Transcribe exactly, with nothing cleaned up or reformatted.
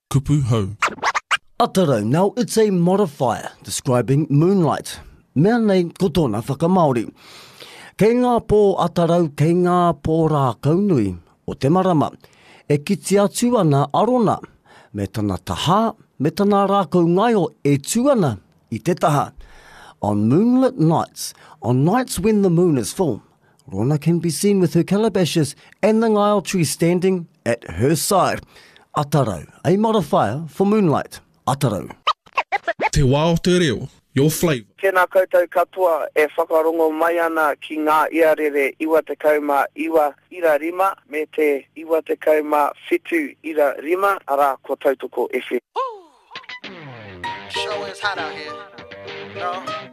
kupu hau. Atarau, now it's a modifier describing moonlight. Mea nei ko tōna whakamaori. Kei ngā pō atarau, kei ngā pō rā kaunui o te marama, e kiti atu ana arona, me tana taha, me tana rākau ngaio e tuana i te taha. On moonlit nights, on nights when the moon is full, Rona can be seen with her calabashes and the ngaio tree standing at her side. Atarau, a modifier for moonlight. Atarau. Te wā o te reo, your flavour. Tēnā koutou katoa e whakarongo mai ana ki ngā iarere iwa te kauma iwa ira rima me te iwa te kauma whitu ira rima ara ko tautoko F M. Show is hot out here. No?